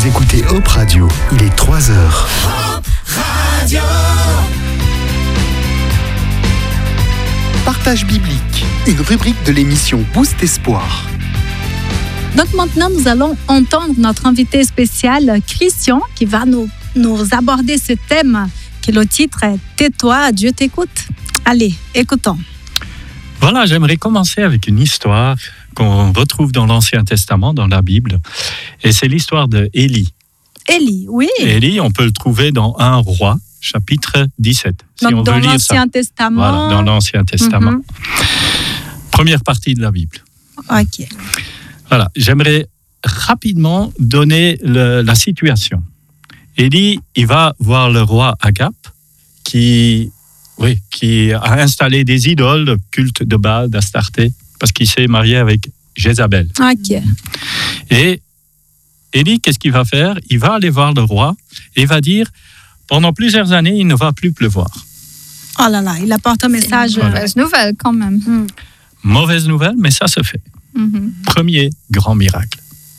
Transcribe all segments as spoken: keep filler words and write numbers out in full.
Vous écoutez Hope Radio, il est trois heures. Hope Radio. Partage biblique, une rubrique de l'émission Boost Espoir. Donc maintenant, nous allons entendre notre invité spécial, Christian, qui va nous, nous aborder ce thème, qui le titre est « Tais-toi, Dieu t'écoute ». Allez, écoutons. Voilà, j'aimerais commencer avec une histoire qu'on retrouve dans l'Ancien Testament, dans la Bible. Et c'est l'histoire de Élie. Élie, oui. Élie, on peut le trouver dans un roi, chapitre dix-sept. Si Donc on dans veut lire l'Ancien ça. Testament. Voilà, dans l'Ancien Testament. Mm-hmm. Première partie de la Bible. Ok. Voilà, j'aimerais rapidement donner le, la situation. Élie, il va voir le roi Akab, qui, oui, qui a installé des idoles, le culte de Baal, d'Astarté, parce qu'il s'est marié avec Jézabel. Ok. Et Élie, qu'est-ce qu'il va faire? Il va aller voir le roi et va dire, pendant plusieurs années, il ne va plus pleuvoir. Oh là là, il apporte un message. C'est une mauvaise nouvelle quand même. Mm. Mauvaise nouvelle, mais ça se fait. Mm-hmm. Premier grand miracle.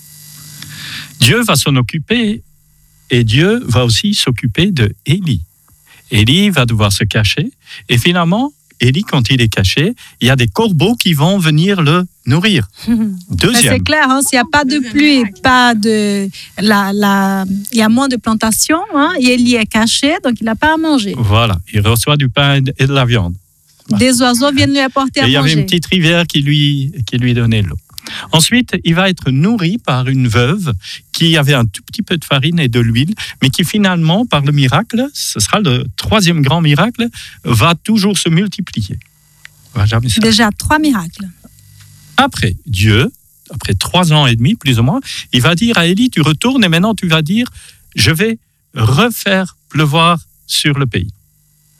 Dieu va s'en occuper et Dieu va aussi s'occuper de Élie. Élie va devoir se cacher et finalement, Élie, quand il est caché, il y a des corbeaux qui vont venir le nourrir. Deuxième. Mais c'est clair, hein, s'il n'y a pas de pluie, pas de, la, la, il y a moins de plantations, hein, et Élie est caché, donc il n'a pas à manger. Voilà, il reçoit du pain et de la viande. Des oiseaux viennent lui apporter Et à il y manger. avait une petite rivière qui lui, qui lui donnait l'eau. Ensuite, il va être nourri par une veuve qui avait un tout petit peu de farine et de l'huile, mais qui finalement, par le miracle, ce sera le troisième grand miracle, va toujours se multiplier. Va jamais s'arrêter. Déjà trois miracles. Après, Dieu, après trois ans et demi, plus ou moins, il va dire à Élie, tu retournes et maintenant tu vas dire, je vais refaire pleuvoir sur le pays. Ok ?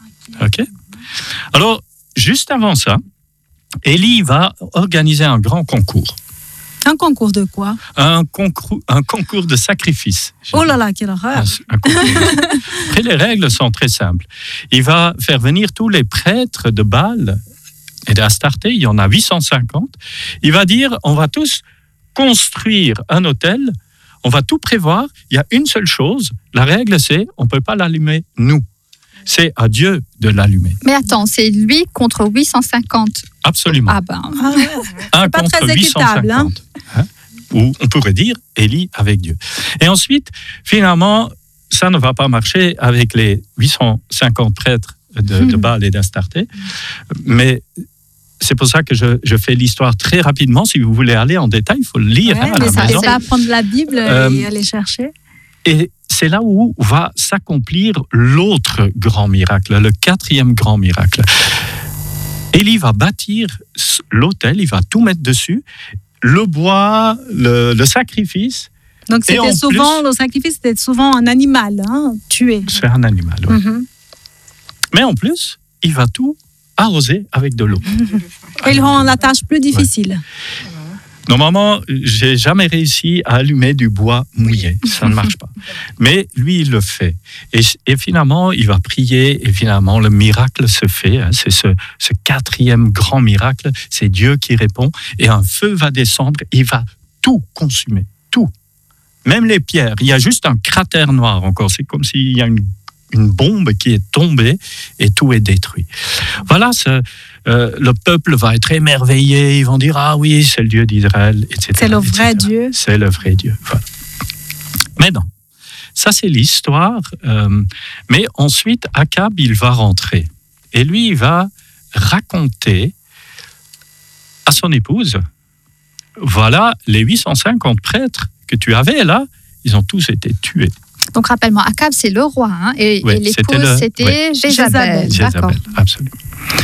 Alors, juste avant ça, Élie va organiser un grand concours. Un concours de quoi? Un concours, un concours de sacrifice. Oh là là, quelle horreur! Un, un concours. Après, les règles sont très simples. Il va faire venir tous les prêtres de Baal et d'Astarté, il y en a huit cent cinquante. Il va dire, on va tous construire un autel, on va tout prévoir. Il y a une seule chose, la règle c'est, on ne peut pas l'allumer nous. C'est à Dieu de l'allumer. Mais attends, c'est lui contre huit cent cinquante. Absolument. Ah ben. Ah ouais. Un pas contre très huit cent cinquante. équitable, hein. Hein? Ou on pourrait dire Élie avec Dieu. Et ensuite, finalement, ça ne va pas marcher avec les huit cent cinquante prêtres de, de Baal et d'Astarté. Mais c'est pour ça que je, je fais l'histoire très rapidement. Si vous voulez aller en détail, il faut le lire Ouais, hein, à mais la ça maison. n'est pas prendre la Bible Euh, et aller chercher. Et c'est là où va s'accomplir l'autre grand miracle, le quatrième grand miracle. Élie va bâtir l'autel, il va tout mettre dessus, le bois, le, le sacrifice. Donc et en c'était souvent, plus- le sacrifice, c'était souvent un animal, hein, tué. C'est un animal, oui. Mhm. Mais en plus, il va tout arroser avec de l'eau. Et il rend la tâche plus difficile. Normalement, j'ai jamais réussi à allumer du bois mouillé. Ça ne marche pas. Mais lui, il le fait. Et, et finalement, il va prier et finalement, le miracle se fait. Hein. C'est ce, ce quatrième grand miracle. C'est Dieu qui répond. Et un feu va descendre. Il va tout consumer. Tout. Même les pierres. Il y a juste un cratère noir encore. C'est comme s'il y a une une bombe qui est tombée et tout est détruit. Voilà, ce, euh, le peuple va être émerveillé, ils vont dire « Ah oui, c'est le Dieu d'Israël, et cetera » C'est le vrai et cetera. Dieu. C'est le vrai Dieu, voilà. Mais non, ça c'est l'histoire, euh, mais ensuite Akab, il va rentrer et lui, il va raconter à son épouse, voilà, les huit cent cinquante prêtres que tu avais là, ils ont tous été tués. Donc rappelle-moi, Akab c'est le roi hein, et, Oui, et l'épouse c'était le- c'était oui. Jézabel. D'accord. Jézabel, absolument.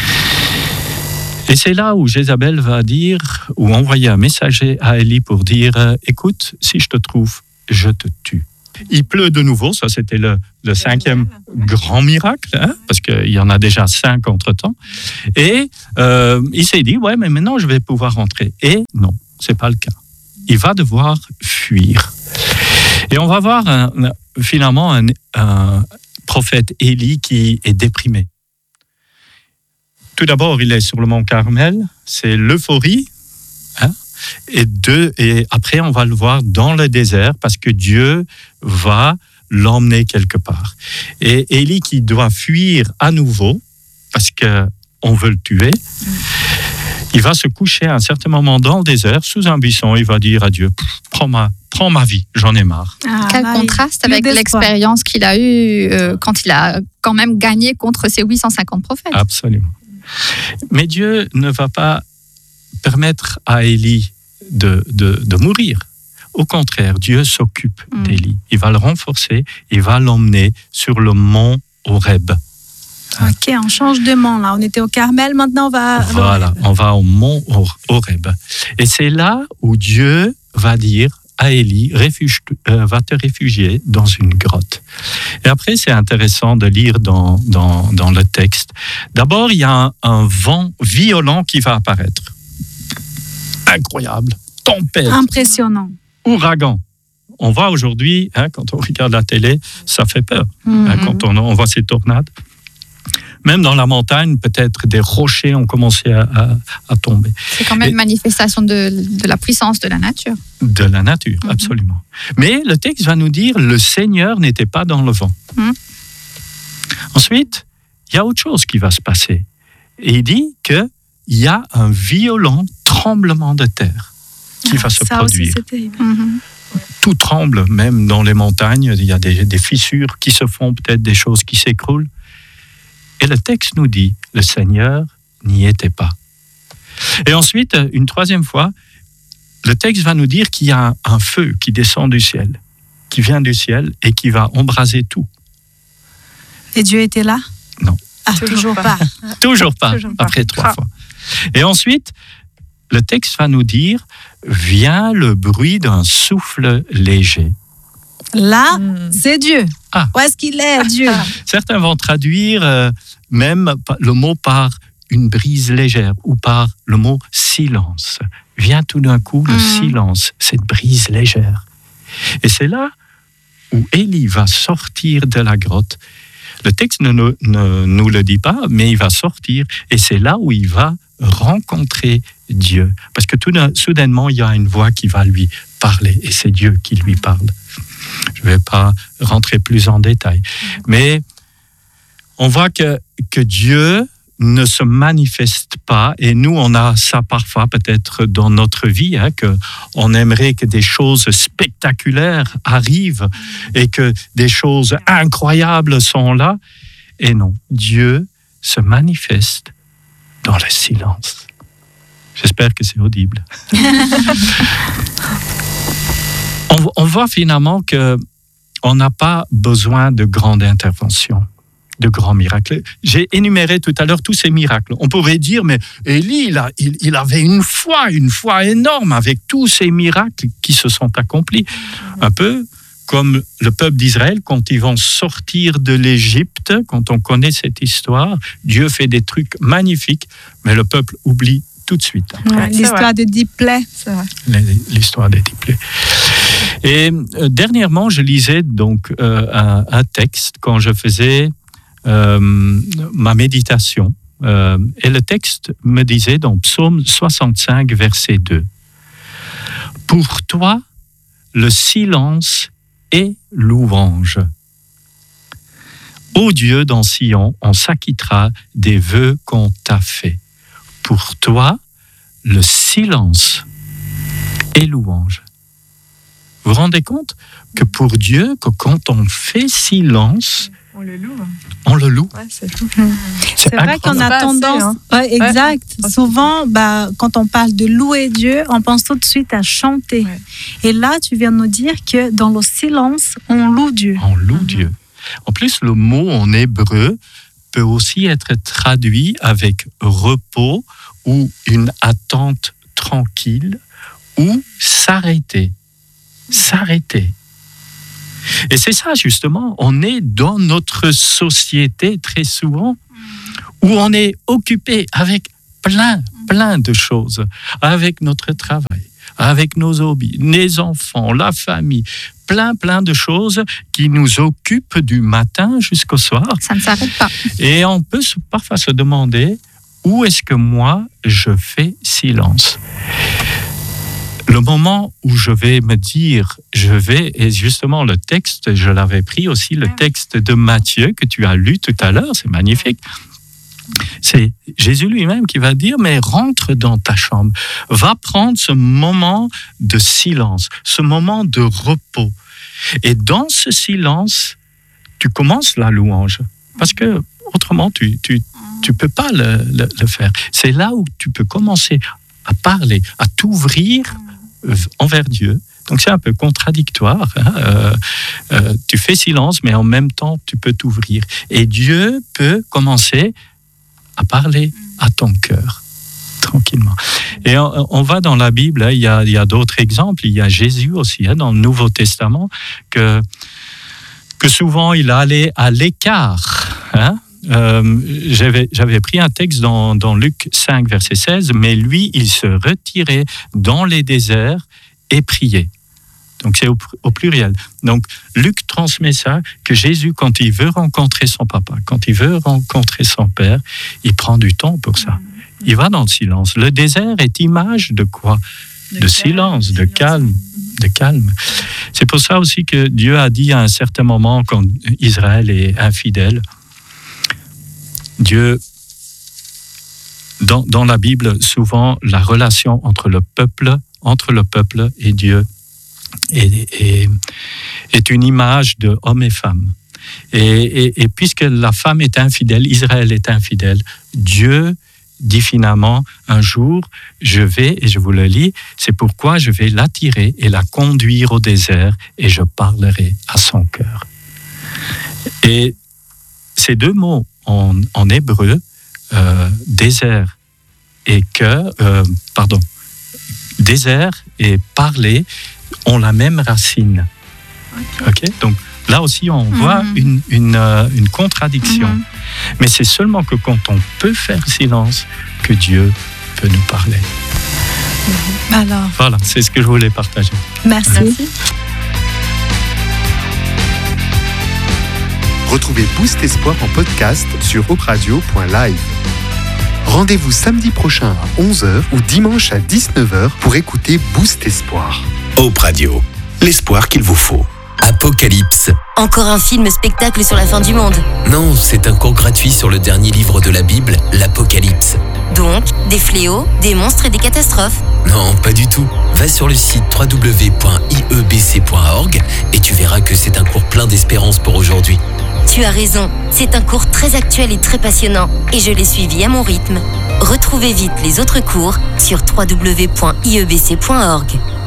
Et c'est là où Jézabel va dire, ou envoyer un messager à Élie pour dire, euh, écoute, si je te trouve, je te tue. Il pleut de nouveau, ça c'était le, le cinquième grand miracle, hein, parce qu'il y en a déjà cinq entre-temps. Et euh, il s'est dit, ouais, mais maintenant je vais pouvoir rentrer. Et non, c'est pas le cas. Il va devoir fuir. Et on va voir un, finalement un, un prophète Élie qui est déprimé. Tout d'abord, il est sur le mont Carmel, c'est l'euphorie, hein, Et, deux, et après, on va le voir dans le désert parce que Dieu va l'emmener quelque part. Et Élie qui doit fuir à nouveau parce qu'on veut le tuer, il va se coucher à un certain moment dans le désert, sous un buisson, il va dire à Dieu, prends ma, prends ma vie, j'en ai marre. Ah, Quel contraste avec l'expérience qu'il a eue euh, quand il a quand même gagné contre ces huit cent cinquante prophètes. Absolument. Mais Dieu ne va pas permettre à Élie de, de, de mourir. Au contraire, Dieu s'occupe mmh. d'Élie. Il va le renforcer, il va l'emmener sur le mont Horeb. Ok, on change de mont là. On était au Carmel, maintenant on va. Voilà, on va au mont Horeb. Et c'est là où Dieu va dire à Élie, réfugie, euh, va te réfugier dans une grotte. Et après, c'est intéressant de lire dans, dans, dans le texte. D'abord, il y a un, un vent violent qui va apparaître. Incroyable. Tempête. Impressionnant. Ouragan. On voit aujourd'hui, hein, quand on regarde la télé, ça fait peur. Mm-hmm. Hein, quand on, on voit ces tornades. Même dans la montagne, peut-être des rochers ont commencé à, à, à tomber. C'est quand même une manifestation de, de la puissance de la nature. De la nature, mm-hmm. absolument. Mais le texte va nous dire, le Seigneur n'était pas dans le vent. Mm. Ensuite, il y a autre chose qui va se passer. Et il dit qu'il y a un violent tremblement de terre qui ah, va se ça produire. Aussi, mm-hmm. Tout tremble, même dans les montagnes. Il y a des, des fissures qui se font, peut-être des choses qui s'écroulent. Et le texte nous dit, le Seigneur n'y était pas. Et ensuite, une troisième fois, le texte va nous dire qu'il y a un, un feu qui descend du ciel, qui vient du ciel et qui va embraser tout. Et Dieu était là ? Non. Ah, toujours, toujours pas. pas. Toujours pas, toujours après pas. trois ah. fois. Et ensuite, le texte va nous dire, vient le bruit d'un souffle léger. Là, mmh. c'est Dieu. Ah. Où est-ce qu'il est, Dieu ? Certains vont traduire euh, même le mot par une brise légère ou par le mot silence. Vient tout d'un coup le mmh. silence, cette brise légère. Et c'est là où Élie va sortir de la grotte. Le texte ne, ne, ne nous le dit pas, mais il va sortir et c'est là où il va rencontrer Dieu. Parce que tout d'un, soudainement, il y a une voix qui va lui parler et c'est Dieu qui lui parle. Je ne vais pas rentrer plus en détail. Mais on voit que, que Dieu ne se manifeste pas, et nous, on a ça parfois peut-être dans notre vie, hein, qu'on aimerait que des choses spectaculaires arrivent et que des choses incroyables sont là. Et non, Dieu se manifeste dans le silence. J'espère que c'est audible. On, on voit finalement qu'on n'a pas besoin de grandes interventions, de grands miracles. J'ai énuméré tout à l'heure tous ces miracles. On pourrait dire, mais Élie, il, a, il, il avait une foi, une foi énorme avec tous ces miracles qui se sont accomplis. Un peu comme le peuple d'Israël, quand ils vont sortir de l'Égypte, quand on connaît cette histoire, Dieu fait des trucs magnifiques, mais le peuple oublie tout de suite. Ouais, l'histoire des dix plaies. C'est vrai. L'histoire des dix plaies. Et euh, dernièrement, je lisais donc euh, un, un texte quand je faisais euh, ma méditation. Euh, et le texte me disait dans Psaume soixante-cinq, verset deux. « Pour toi, le silence est louange. Ô Dieu, dans Sion, on s'acquittera des vœux qu'on t'a faits. Pour toi, le silence est louange. » Vous vous rendez compte que pour Dieu, que quand on fait silence, on le loue. On le loue. Ouais, c'est tout. C'est, c'est vrai qu'on a tendance. Assez, hein. Ouais, exact. Ouais. Souvent, bah, quand on parle de louer Dieu, on pense tout de suite à chanter. Ouais. Et là, tu viens de nous dire que dans le silence, on loue Dieu. On loue mm-hmm. Dieu. En plus, le mot en hébreu peut aussi être traduit avec repos ou une attente tranquille ou s'arrêter. S'arrêter. Et c'est ça, justement, on est dans notre société très souvent où on est occupé avec plein, plein de choses, avec notre travail, avec nos hobbies, les enfants, la famille, plein, plein de choses qui nous occupent du matin jusqu'au soir. Ça ne s'arrête pas. Et on peut parfois se demander, où est-ce que moi, je fais silence ? le moment où je vais me dire, je vais, et justement le texte, je l'avais pris aussi, le texte de Matthieu que tu as lu tout à l'heure, c'est magnifique. C'est Jésus lui-même qui va dire, mais rentre dans ta chambre, va prendre ce moment de silence, ce moment de repos. Et dans ce silence, tu commences la louange, parce que autrement, tu tu tu peux pas le, le, le faire. C'est là où tu peux commencer à parler, à t'ouvrir envers Dieu. Donc c'est un peu contradictoire. Hein? Euh, euh, tu fais silence, mais en même temps, tu peux t'ouvrir. Et Dieu peut commencer à parler à ton cœur, tranquillement. Et on, on va dans la Bible, hein, il y a, il y a d'autres exemples. Il y a Jésus aussi, hein, dans le Nouveau Testament, que, que souvent il allait à l'écart. Hein? Euh, j'avais, j'avais pris un texte dans, dans Luc cinq, verset seize, mais lui, il se retirait dans les déserts et priait. Donc c'est au, au pluriel. Donc Luc transmet ça, que Jésus, quand il veut rencontrer son papa, quand il veut rencontrer son père, il prend du temps pour ça. Il va dans le silence. Le désert est image de quoi ? De, de silence, de calme, de calme. C'est pour ça aussi que Dieu a dit à un certain moment, quand Israël est infidèle, Dieu, dans, dans la Bible, souvent, la relation entre le peuple, entre le peuple et Dieu est, est, est une image de homme et femme. Et, et, et puisque la femme est infidèle, Israël est infidèle, Dieu dit finalement, un jour, je vais, et je vous le lis, c'est pourquoi je vais l'attirer et la conduire au désert et je parlerai à son cœur. Et ces deux mots, En, en hébreu, euh, désert et cœur, euh, pardon, désert et parler ont la même racine. Okay. Donc là aussi, on mm-hmm. voit une, une, euh, une contradiction. Mm-hmm. Mais c'est seulement que quand on peut faire silence, que Dieu peut nous parler. Mm-hmm. Alors, voilà, c'est ce que je voulais partager. Merci. Merci. Retrouvez Boost Espoir en podcast sur hope radio point live. Rendez-vous samedi prochain à onze heures ou dimanche à dix-neuf heures pour écouter Boost Espoir. Hope Radio, l'espoir qu'il vous faut. Apocalypse. Encore un film-spectacle sur la fin du monde. Non, c'est un cours gratuit sur le dernier livre de la Bible, l'Apocalypse. Donc, des fléaux, des monstres et des catastrophes. Non, pas du tout. Va sur le site w w w point i e b c point org et tu verras que c'est un cours plein d'espérance pour aujourd'hui. Tu as raison, c'est un cours très actuel et très passionnant et je l'ai suivi à mon rythme. Retrouvez vite les autres cours sur w w w point i e b c point org.